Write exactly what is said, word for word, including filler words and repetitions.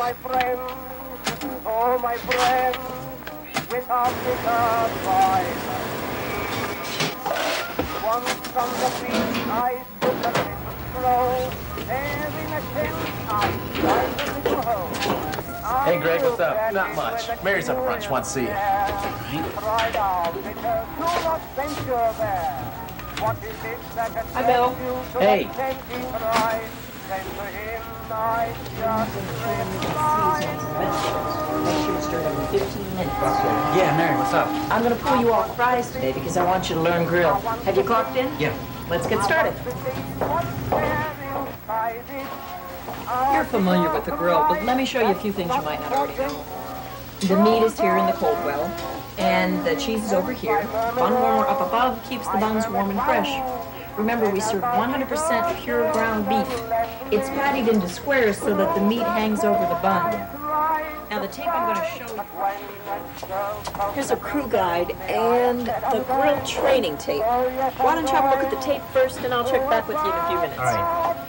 my friends, oh my friends, without liquor by the sea. Once on the beach I stood a little slow, there in a tent I tried a little hole. Hey, Greg, what's up? Not much. Mary's up front. She wants to see you. Cried out, "It's a cool adventure there. What is it that has Hi, Bill. led you to Hey. that safety pride? Then to him I just replied, Make sure to start in fifteen minutes. Yeah, Mary, what's up? I'm going to pull you off fries today because I want you to learn grill. Have you clocked in? Yeah. Let's get started. what's there inside it? You're familiar with the grill, but let me show you a few things you might not already know. The meat is here in the cold well, and the cheese is over here. Bun warmer up above keeps the buns warm and fresh. Remember, we serve one hundred percent pure ground beef. It's patted into squares so that the meat hangs over the bun. Now the tape I'm going to show you. Here's a crew guide and the grill training tape. Why don't you have a look at the tape first, and I'll check back with you in a few minutes. All right.